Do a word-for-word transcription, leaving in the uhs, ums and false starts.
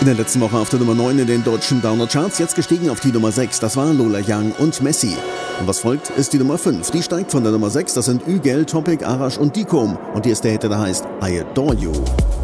In der letzten Woche auf der Nummer neun in den deutschen Downer-Charts, jetzt gestiegen auf die Nummer sechs, das war Lola Young und Messi. Und was folgt, ist die Nummer fünf, die steigt von der Nummer sechs, das sind Ügel, Topic, Arash und Dikom. Und hier ist der Hit, der heißt I Adore You.